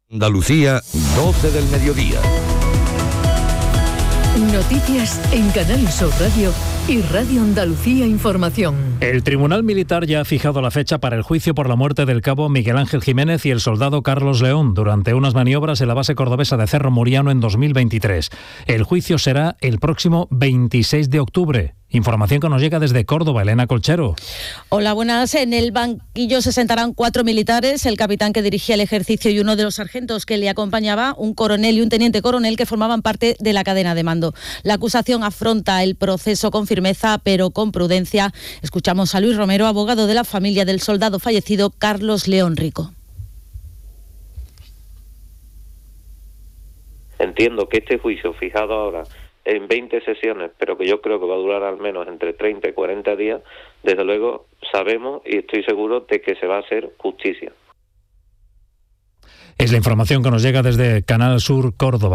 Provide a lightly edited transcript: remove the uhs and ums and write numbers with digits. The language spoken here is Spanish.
Andalucía, 12 del mediodía. Noticias en Canal Sur Radio y Radio Andalucía Información. El Tribunal Militar ya ha fijado la fecha para el juicio por la muerte del cabo Miguel Ángel Jiménez y el soldado Carlos León durante unas maniobras en la base cordobesa de Cerro Muriano en 2023. El juicio será el próximo 26 de octubre. Información que nos llega desde Córdoba, Elena Colchero. Hola, buenas. En el banquillo se sentarán 4 militares, el capitán que dirigía el ejercicio y uno de los sargentos que le acompañaba, un coronel y un teniente coronel que formaban parte de la cadena de mando. La acusación afronta el proceso con firmeza, pero con prudencia. Escuchamos a Luis Romero, abogado de la familia del soldado fallecido Carlos León Rico. Entiendo que este juicio fijado ahora en 20 sesiones, pero que yo creo que va a durar al menos entre 30 y 40 días, desde luego sabemos y estoy seguro de que se va a hacer justicia. Es la información que nos llega desde Canal Sur Córdoba.